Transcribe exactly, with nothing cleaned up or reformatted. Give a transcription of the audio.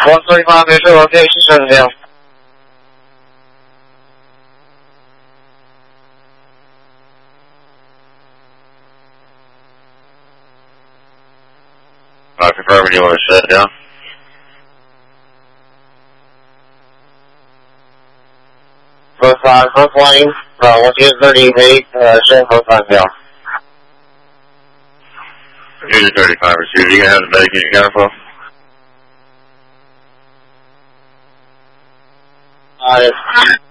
one thirty-five visual location, seven down. Uh, confirming you want to shut down. Four five, front lane, uh, one two thirty-eight, uh, shut four five down. Here's your thirty-five receiver. You gonna have the medic in your counterflow? Uh,